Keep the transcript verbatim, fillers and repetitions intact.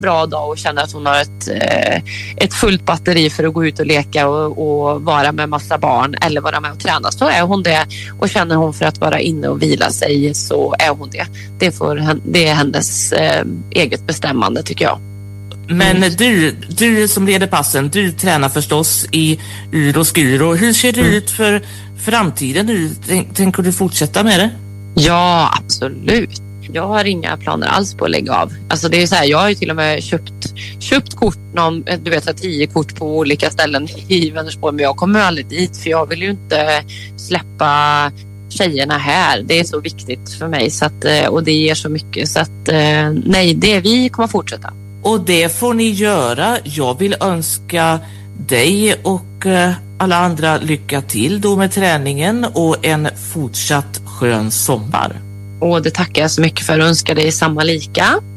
bra dag och känner att hon har ett, eh, ett fullt batteri för att gå ut och leka och, och vara med massa barn eller vara med och träna, så är hon det. Och känner hon för att vara inne och vila sig, så är hon det. Det, får, det är hennes eh, eget bestämmande, tycker jag. Men mm. du, du som leder passen, du tränar förstås i ur och skur. Och hur ser det mm. ut för framtiden nu? Tänker du fortsätta med det? Ja, absolut. Jag har inga planer alls på att lägga av. Alltså det är så här, jag har ju till och med köpt, köpt kort, någon, du vet, tio kort på olika ställen i Vänersborg, men jag kommer aldrig dit för jag vill ju inte släppa tjejerna här. Det är så viktigt för mig så att, och det ger så mycket. Så att nej, det vi kommer fortsätta. Och det får ni göra. Jag vill önska dig och alla andra lycka till då med träningen och en fortsatt skön sommar. Och det tackar jag så mycket för och önskar dig samma lika.